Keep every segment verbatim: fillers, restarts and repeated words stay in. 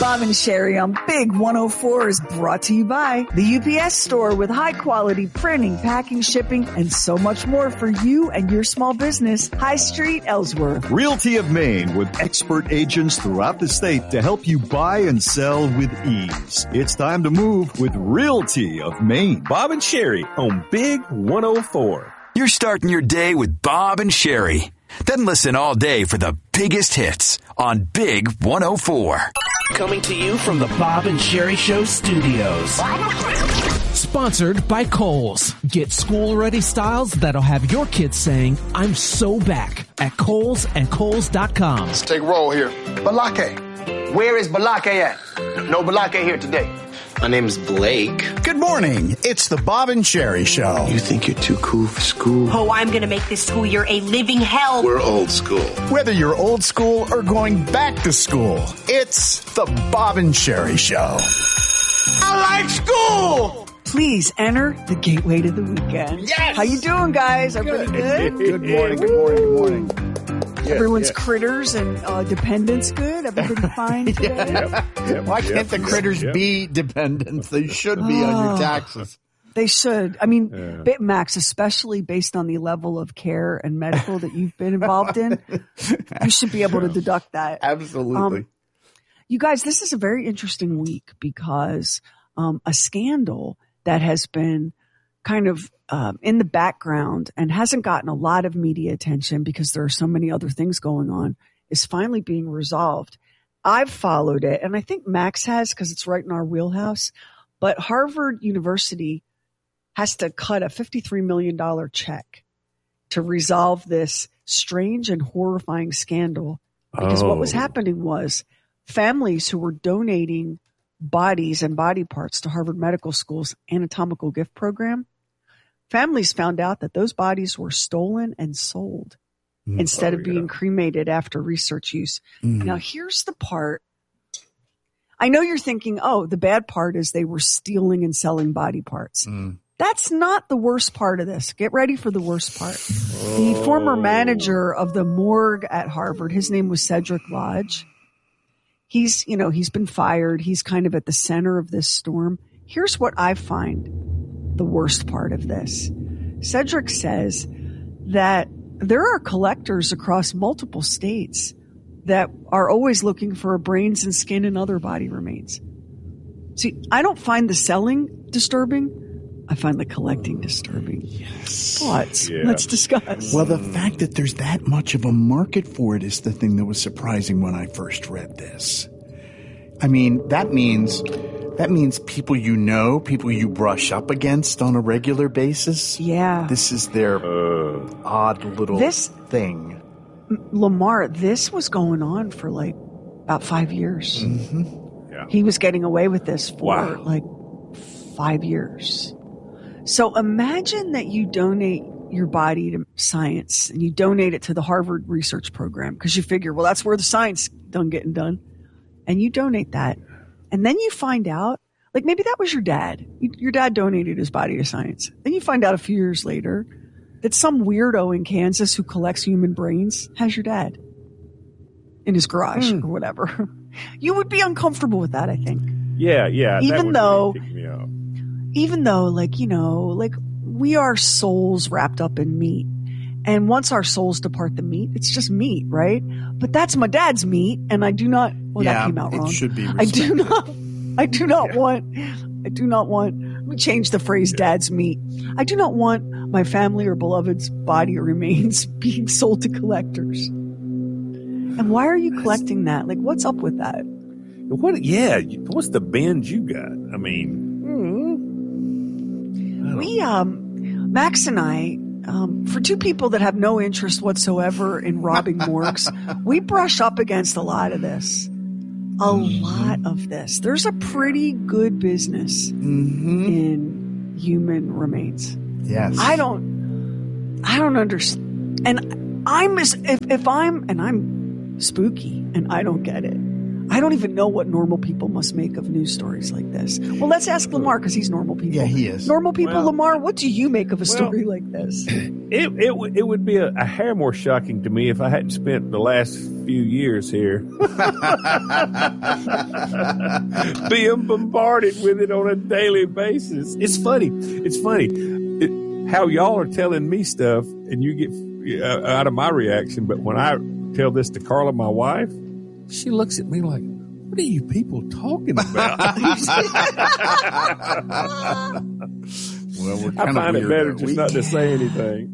Bob and Sherry on Big one oh four is brought to you by the U P S store with high quality printing, packing, shipping, and so much more for you and your small business. High Street, Ellsworth. Realty of Maine with expert agents throughout the state to help you buy and sell with ease. It's time to move with Realty of Maine. Bob and Sherry on Big one oh four. You're starting your day with Bob and Sherry. Then listen all day for the biggest hits on Big one oh four. Coming to you from the Bob and Sherry Show studios. Sponsored by Kohl's. Get school-ready styles that'll have your kids saying, I'm so back at Kohl's and Kohl's dot com. Let's take roll here. Balake. Where is Balake at? No Balake here today. My name's Blake. Good morning. It's the Bob and Sherry Show. You think you're too cool for school? Oh, I'm going to make this school year a living hell. We're old school. Whether you're old school or going back to school, it's the Bob and Sherry Show. I like school! Please enter the gateway to the weekend. Yes! How you doing, guys? Everybody good? Good morning, good morning, good morning. Yes, Everyone's yes. critters and uh, dependents good? Everybody fine today? Yep, yep, Why can't yep, the critters yep. be dependents? They should be oh, on your taxes. They should. I mean, yeah. Max, especially based on the level of care and medical that you've been involved in, you should be able to deduct that. Absolutely. Um, you guys, this is a very interesting week because um, a scandal that has been kind of um, in the background and hasn't gotten a lot of media attention because there are so many other things going on is finally being resolved. I've followed it, and I think Max has because it's right in our wheelhouse. But Harvard University has to cut a fifty-three million dollars check to resolve this strange and horrifying scandal because oh. what was happening was families who were donating bodies and body parts to Harvard Medical School's anatomical gift program, families found out that those bodies were stolen and sold mm, instead oh, of being yeah. cremated after research use. Mm. Now, here's the part. I know you're thinking, oh, the bad part is they were stealing and selling body parts. Mm. That's not the worst part of this. Get ready for the worst part. Oh. The former manager of the morgue at Harvard, his name was Cedric Lodge. He's, you know, he's been fired. He's kind of at the center of this storm. Here's what I find the worst part of this. Cedric says that there are collectors across multiple states that are always looking for brains and skin and other body remains. See, I don't find the selling disturbing. I find the collecting disturbing. Yes. Thoughts? Yeah. Let's discuss. Well, the fact that there's that much of a market for it is the thing that was surprising when I first read this. I mean, that means that means people you know, people you brush up against on a regular basis. Yeah. This is their uh, odd little this, thing. Lamar, this was going on for like about five years. Mm-hmm. Yeah. He was getting away with this for wow. like five years. So imagine that you donate your body to science and you donate it to the Harvard research program because you figure, well, that's where the science done getting done. And you donate that. And then you find out, like maybe that was your dad. Your dad donated his body to science. Then you find out a few years later that some weirdo in Kansas who collects human brains has your dad in his garage mm. or whatever. You would be uncomfortable with that, I think. Yeah, yeah. Even though, really even though, like, you know, like we are souls wrapped up in meat. And once our souls depart the meat, it's just meat, right? But that's my dad's meat, and I do not. Well, yeah, that came out wrong. It should be I do not. I do not yeah. want. I do not want. Let me change the phrase yeah. "dad's meat." I do not want my family or beloved's body or remains being sold to collectors. And why are you collecting that? Like, what's up with that? What? Yeah, what's the binge you got? I mean, mm-hmm. I we um, Max and I. Um, for two people that have no interest whatsoever in robbing morgues, we brush up against a lot of this. A lot of this. There's a pretty good business mm-hmm. in human remains. Yes. I don't, I don't understand. And I'm, if, if I'm, and I'm spooky and I don't get it, I don't even know what normal people must make of news stories like this. Well, let's ask Lamar because he's normal people. Yeah, he is. Normal people, Well, Lamar, what do you make of a story well, like this? It it, w- it would be a, a hair more shocking to me if I hadn't spent the last few years here being bombarded with it on a daily basis. It's funny. It's funny it, how y'all are telling me stuff and you get uh, out of my reaction. But when I tell this to Carla, my wife, she looks at me like, what are you people talking about? Well, we're I kind find of it better just not to say anything.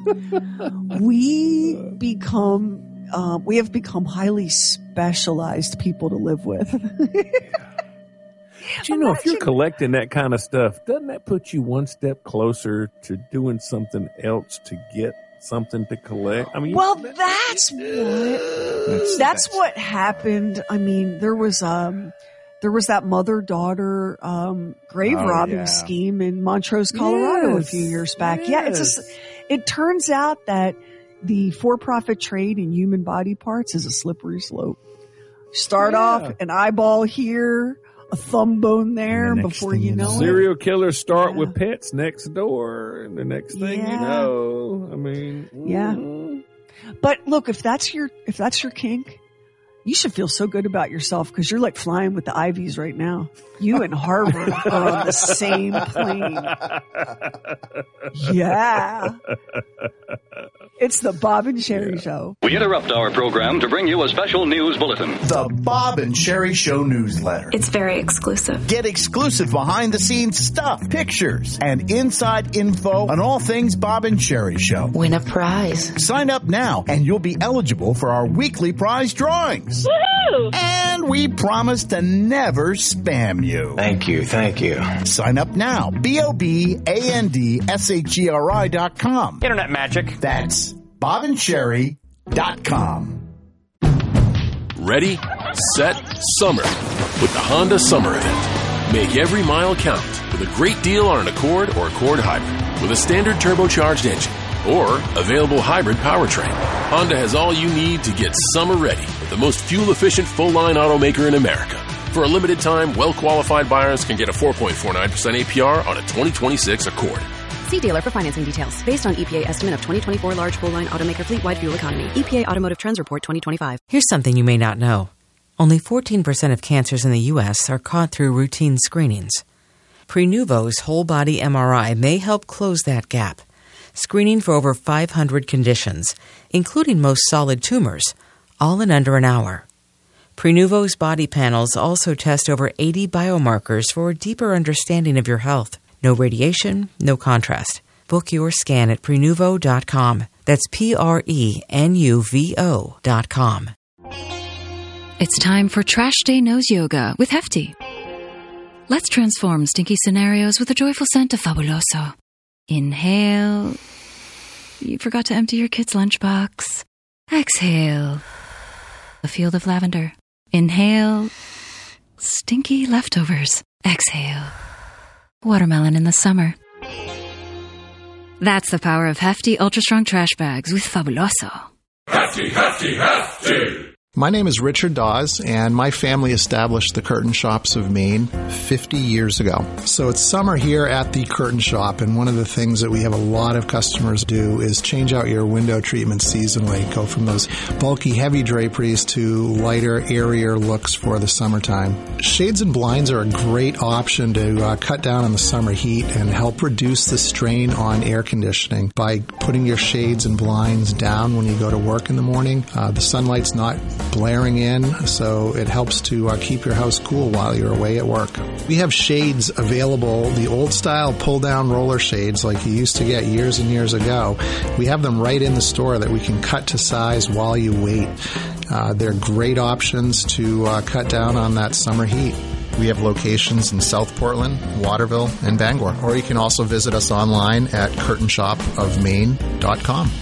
we become, uh, we have become highly specialized people to live with. But you know, if you're collecting that kind of stuff, doesn't that put you one step closer to doing something else to get something to collect? I mean, well, that's what that's, that's what happened. I mean, there was um there was that mother daughter um grave oh, robbing yeah. scheme in Montrose, Colorado, yes, a few years back. Yes. Yeah, it's just it turns out that the for-profit trade in human body parts is a slippery slope. Start yeah. off an eyeball here, a thumb bone there, the before you know, know serial killers start yeah. with pets next door, and the next thing yeah. you know, I mean, yeah. mm. But look, if that's your if that's your kink, you should feel so good about yourself because you're like flying with the Ivies right now. You and Harvard are on the same plane. Yeah. It's the Bob and Sherry yeah. Show. We interrupt our program to bring you a special news bulletin. The Bob and Sherry Show newsletter. It's very exclusive. Get exclusive behind-the-scenes stuff, pictures, and inside info on all things Bob and Sherry Show. Win a prize. Sign up now, and you'll be eligible for our weekly prize drawings. Woohoo! And we promise to never spam you. Thank you, thank you. Sign up now. B O B A N D S H E R I dot com. Internet magic. That's bob and sherry dot com. Ready, set, summer with the Honda Summer Event. Make every mile count with a great deal on an Accord or Accord Hybrid with a standard turbocharged engine or available hybrid powertrain. Honda has all you need to get summer ready with the most fuel-efficient full-line automaker in America. For a limited time, well-qualified buyers can get a four point four nine percent A P R on a twenty twenty-six Accord. See dealer for financing details. Based on E P A estimate of twenty twenty-four large full-line automaker fleet-wide fuel economy. E P A Automotive Trends Report twenty twenty-five. Here's something you may not know. Only fourteen percent of cancers in the U S are caught through routine screenings. Prenuvo's whole-body M R I may help close that gap. Screening for over five hundred conditions, including most solid tumors, all in under an hour. Prenuvo's body panels also test over eighty biomarkers for a deeper understanding of your health. No radiation, no contrast. Book your scan at Prenuvo dot com. That's P R E N U V O dot com. It's time for Trash Day Nose Yoga with Hefty. Let's transform stinky scenarios with a joyful scent of Fabuloso. Inhale. You forgot to empty your kid's lunchbox. Exhale. A field of lavender. Inhale. Stinky leftovers. Exhale. Watermelon in the summer. That's the power of Hefty Ultra Strong Trash Bags with Fabuloso. Hefty, hefty, hefty! My name is Richard Dawes, and my family established the Curtain Shops of Maine fifty years ago. So it's summer here at the Curtain Shop, and one of the things that we have a lot of customers do is change out your window treatments seasonally. Go from those bulky, heavy draperies to lighter, airier looks for the summertime. Shades and blinds are a great option to uh, cut down on the summer heat and help reduce the strain on air conditioning by putting your shades and blinds down when you go to work in the morning. Uh, the sunlight's not blaring in, so it helps to uh, keep your house cool while you're away at work. We have shades available, the old style pull-down roller shades like you used to get years and years ago. We have them right in the store that we can cut to size while you wait. Uh, they're great options to uh, cut down on that summer heat. We have locations in South Portland, Waterville, and Bangor. Or you can also visit us online at curtain shop of maine dot com.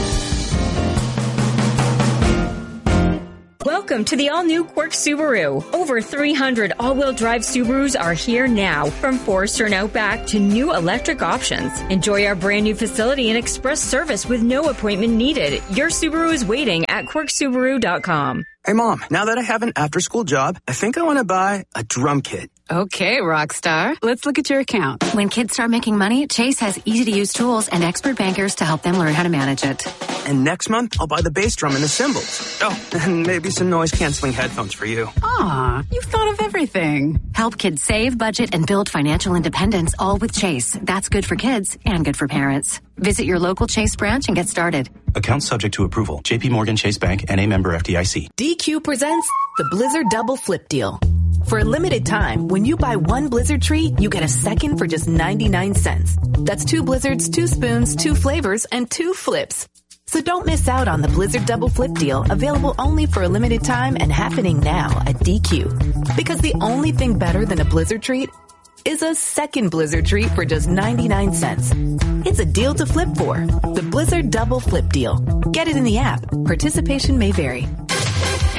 Welcome to the all-new Quirk Subaru. Over three hundred all-wheel drive Subarus are here now. From Forester and Outback to new electric options. Enjoy our brand new facility and express service with no appointment needed. Your Subaru is waiting at quirk subaru dot com. Hey, Mom, now that I have an after-school job, I think I want to buy a drum kit. Okay, Rockstar. Let's look at your account. When kids start making money, Chase has easy-to-use tools and expert bankers to help them learn how to manage it. And next month, I'll buy the bass drum and the cymbals. Oh, and maybe some noise-canceling headphones for you. Aw, you've thought of everything. Help kids save, budget, and build financial independence, all with Chase. That's good for kids and good for parents. Visit your local Chase branch and get started. Account subject to approval. J P Morgan Chase Bank, N A member F D I C. D Q presents the Blizzard Double Flip Deal. For a limited time, when you buy one Blizzard treat, you get a second for just ninety-nine cents. That's two Blizzards, two spoons, two flavors, and two flips. So don't miss out on the Blizzard Double Flip Deal, available only for a limited time and happening now at D Q. Because the only thing better than a Blizzard treat is a second Blizzard treat for just ninety-nine cents. It's a deal to flip for. The Blizzard Double Flip Deal. Get it in the app. Participation may vary.